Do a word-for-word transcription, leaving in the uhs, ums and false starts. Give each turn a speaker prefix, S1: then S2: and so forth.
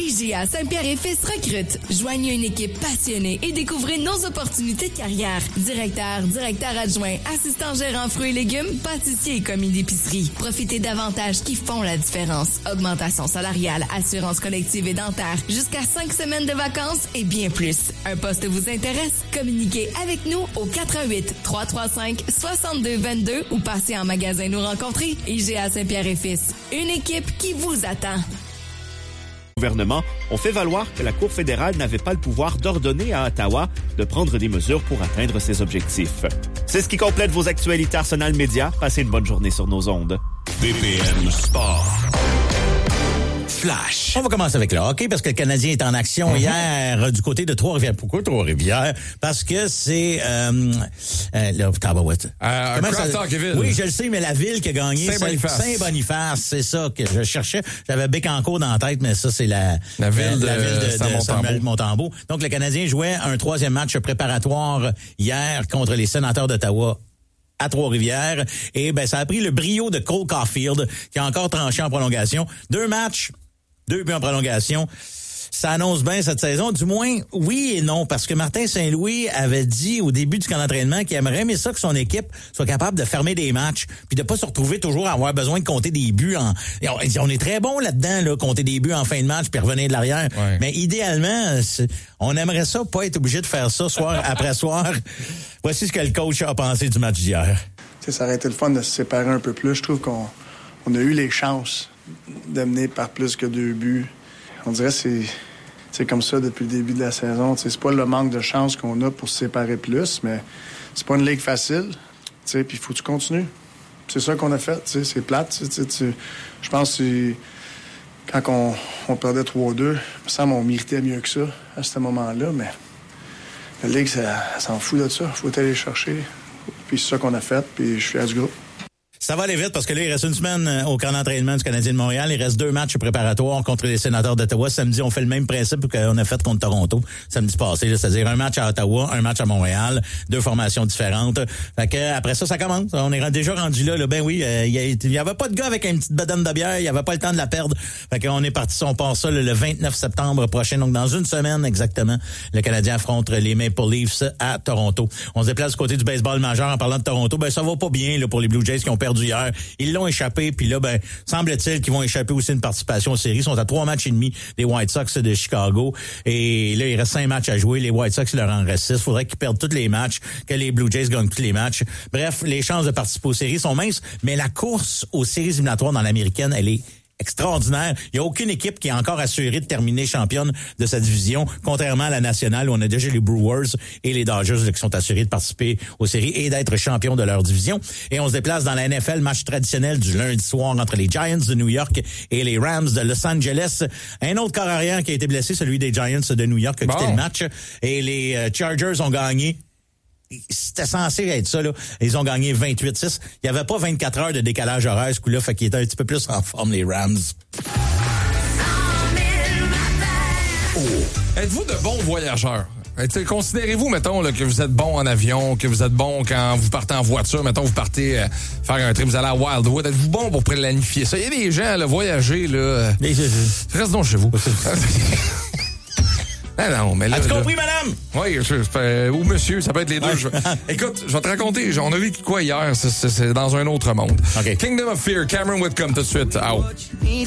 S1: I G A Saint-Pierre-et-Fils recrute. Joignez une équipe passionnée et découvrez nos opportunités de carrière. Directeur, directeur adjoint, assistant gérant fruits et légumes, pâtissier et commis d'épicerie. Profitez d'avantages qui font la différence. Augmentation salariale, assurance collective et dentaire, jusqu'à cinq semaines de vacances et bien plus. Un poste vous intéresse? Communiquez avec nous au quatre un huit, trois trois cinq, six deux deux deux ou passez en magasin nous rencontrer. I G A Saint-Pierre-et-Fils. Une équipe qui vous attend.
S2: Le gouvernement ont fait valoir que la Cour fédérale n'avait pas le pouvoir d'ordonner à Ottawa de prendre des mesures pour atteindre ses objectifs. C'est ce qui complète vos actualités Arsenal Média. Passez une bonne journée sur nos ondes.
S3: B P M Sport. Flash.
S4: On va commencer avec le hockey parce que le Canadien est en action mm-hmm. hier du côté de Trois-Rivières. Pourquoi Trois-Rivières? Parce que c'est... Euh, euh, là, tabarouette.
S5: Euh, Craft-Hockeyville.
S4: Oui, je le sais, mais la ville qui a gagné...
S5: Saint-Boniface.
S4: Saint-Boniface, c'est ça que je cherchais. J'avais Bécancour dans la tête, mais ça, c'est la,
S5: la ville de,
S4: la ville de, de, de Saint-Montembeau. Donc, le Canadien jouait un troisième match préparatoire hier contre les Sénateurs d'Ottawa à Trois-Rivières. Et ben ça a pris le brio de Cole Caulfield qui a encore tranché en prolongation. Deux matchs, deux buts en prolongation. Ça annonce bien cette saison. Du moins, oui et non, parce que Martin Saint-Louis avait dit au début du camp d'entraînement qu'il aimerait mais ça que son équipe soit capable de fermer des matchs puis de pas se retrouver toujours à avoir besoin de compter des buts. En... On est très bon là-dedans, là, compter des buts en fin de match puis revenir de l'arrière. Ouais. Mais idéalement, on aimerait ça pas être obligé de faire ça soir après soir. Voici ce que le coach a pensé du match d'hier.
S6: T'sais, ça aurait été le fun de se séparer un peu plus. Je trouve qu'on on a eu les chances de mener par plus que deux buts. On dirait que c'est, c'est comme ça depuis le début de la saison. T'sais, c'est pas le manque de chance qu'on a pour se séparer plus, mais c'est pas une ligue facile. Puis il faut que tu continues. C'est ça qu'on a fait. T'sais, c'est plate. Je pense que quand on, on perdait trois deux, il me semble qu'on méritait mieux que ça à ce moment-là, mais la ligue, ça, ça s'en fout de ça. Il faut aller chercher. Puis c'est ça qu'on a fait, puis je suis fier du groupe.
S4: Ça va aller vite parce que là, il reste une semaine au camp d'entraînement du Canadien de Montréal. Il reste deux matchs préparatoires contre les Sénateurs d'Ottawa. Samedi, on fait le même principe qu'on a fait contre Toronto samedi passé. Là, c'est-à-dire un match à Ottawa, un match à Montréal, deux formations différentes. Fait que après ça, ça commence. On est déjà rendu là. là. Ben oui, euh, il y avait pas de gars avec une petite bedaine de bière. Il y avait pas le temps de la perdre. Fait qu'on est parti, on part ça là, le vingt-neuf septembre prochain. Donc dans une semaine exactement, le Canadien affronte les Maple Leafs à Toronto. On se déplace du côté du baseball majeur en parlant de Toronto. Ben ça va pas bien là pour les Blue Jays qui ont perdu hier. Ils l'ont échappé, puis là, ben, semble-t-il qu'ils vont échapper aussi une participation aux séries. Ils sont à trois matchs et demi des White Sox de Chicago. Et là, il reste cinq matchs à jouer. Les White Sox, il leur en reste six. Il faudrait qu'ils perdent tous les matchs, que les Blue Jays gagnent tous les matchs. Bref, les chances de participer aux séries sont minces, mais la course aux séries éliminatoires dans l'américaine, elle est extraordinaire. Il n'y a aucune équipe qui est encore assurée de terminer championne de sa division, contrairement à la nationale où on a déjà les Brewers et les Dodgers qui sont assurés de participer aux séries et d'être champions de leur division. Et on se déplace dans la N F L, match traditionnel du lundi soir entre les Giants de New York et les Rams de Los Angeles. Un autre corps arrière qui a été blessé, celui des Giants de New York, a quitté bon. le match. Et les Chargers ont gagné. C'était censé être ça, là. Ils ont gagné vingt-huit six. Il n'y avait pas vingt-quatre heures de décalage horaire, ce coup-là, fait qu'ils étaient un petit peu plus en forme, les Rams.
S5: Oh. Êtes-vous de bons voyageurs? Considérez-vous, mettons, là, que vous êtes bon en avion, que vous êtes bon quand vous partez en voiture, mettons, vous partez euh, faire un trip, vous allez à Wildwood. Êtes-vous bon pour planifier ça? Il y a des gens, là, voyager, là. Reste donc chez vous. Ah non, mais là,
S4: As-tu
S5: là...
S4: compris, madame?
S5: Oui, je, je, ou monsieur, ça peut être les deux. Ouais. Je... Écoute, je vais te raconter, on a vu quoi hier, c'est, c'est, c'est dans un autre monde.
S4: Okay.
S5: Kingdom of Fear, Cameron Whitcomb tout de suite. Out.